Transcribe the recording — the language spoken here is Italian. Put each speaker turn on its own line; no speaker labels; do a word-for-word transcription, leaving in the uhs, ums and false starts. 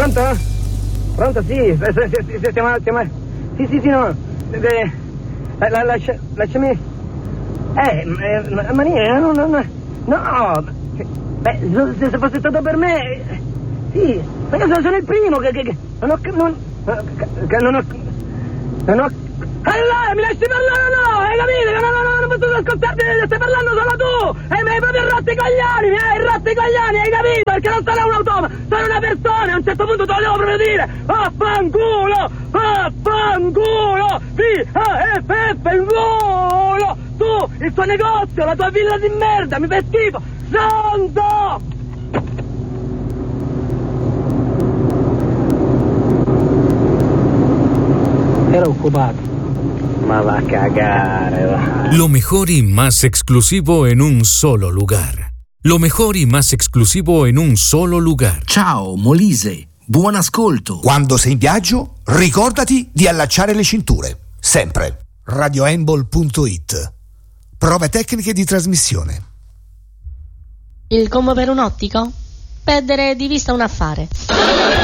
Pronto? Pronto, sì, stiamo... stiamo... Sì, sì, sì, no. Eh, la, la, lascia, lasciami... Eh, eh Maria, no, no, no, no. Beh, se, se fosse stato per me... Sì, ma io sono il primo che... che, che non ho... Non, che non ho... Non ho... Allora, mi lasci parlare o no? Hai capito? No, no, no, non posso ascoltarti, stai parlando solo tu! E mi hai proprio rotto i coglioni, mi hai rotto i coglioni, hai capito? Perché non sono un automa, sono una persona, a un certo punto te lo devo proprio dire! Vaffanculo! Vaffanculo! V A F F il culo! Tu, il tuo negozio, la tua villa di merda, mi fai schifo! Santo! Era occupato. Ma va a cagare, va.
Lo mejor y más exclusivo en un solo lugar. Lo mejor y más exclusivo en un solo lugar.
Ciao Molise, buon ascolto.
Quando sei in viaggio, ricordati di allacciare le cinture. Sempre. radioembol punto it. Prove tecniche di trasmissione.
Il combo per un ottico? Perdere di vista un affare.